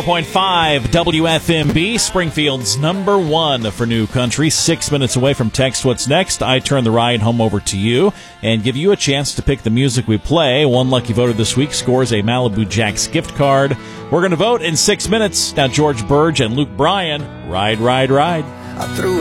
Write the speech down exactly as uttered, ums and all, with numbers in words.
point five W F M B, Springfield's number one for new country. Six minutes away from Text What's Next. I turn the ride home over to you and give you a chance to pick the music we play. One lucky voter this week scores a Malibu Jacks gift card. We're going to vote in six minutes. Now George Burge and Luke Bryan, Ride, Ride, Ride. I threw